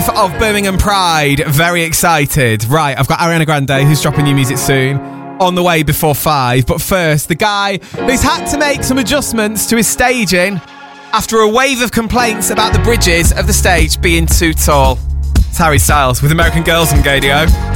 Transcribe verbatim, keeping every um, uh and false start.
five of Birmingham Pride. Very excited. Right, I've got Ariana Grande, who's dropping new music soon, on the way before five. But first, the guy who's had to make some adjustments to his staging after a wave of complaints about the bridges of the stage being too tall. It's Harry Styles with American Girls on Gadio.